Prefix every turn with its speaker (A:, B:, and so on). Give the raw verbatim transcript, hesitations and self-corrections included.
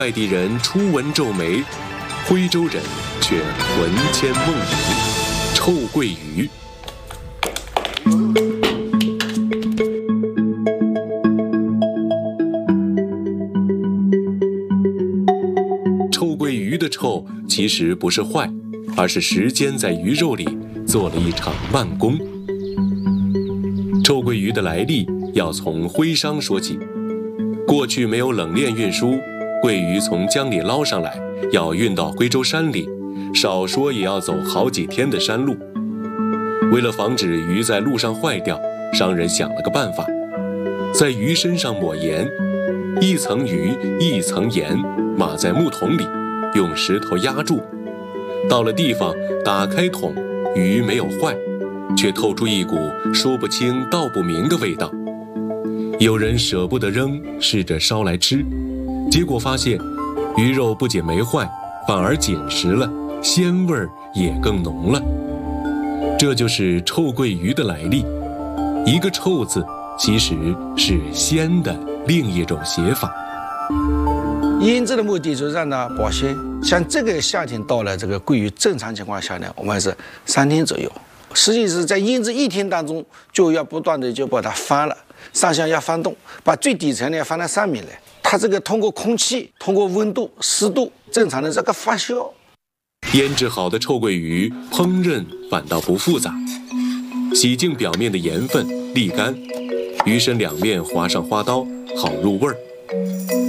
A: 外地人初闻皱眉，徽州人却魂牵梦萦。臭鳜鱼。臭鳜鱼的臭其实不是坏，而是时间在鱼肉里做了一场慢工。臭鳜鱼的来历要从徽商说起。过去没有冷链运输，鳜鱼从江里捞上来，要运到徽州山里，少说也要走好几天的山路。为了防止鱼在路上坏掉，商人想了个办法，在鱼身上抹盐，一层鱼一层盐，码在木桶里，用石头压住。到了地方，打开桶，鱼没有坏，却透出一股说不清道不明的味道。有人舍不得扔，试着烧来吃，结果发现鱼肉不仅没坏，反而紧实了，鲜味儿也更浓了。这就是臭鳜鱼的来历。一个臭字其实是鲜的另一种写法。
B: 腌制的目的就是让它保鲜。像这个夏天到了，这个鳜鱼正常情况下呢，我们是三天左右。实际是在腌制一天当中，就要不断的就把它翻了，上下要翻动，把最底层呢要翻到上面来。它这个通过空气、通过温度、湿度正常的这个发酵。
A: 腌制好的臭鳜鱼烹饪反倒不复杂，洗净表面的盐分，沥干，鱼身两面划上花刀，好入味儿。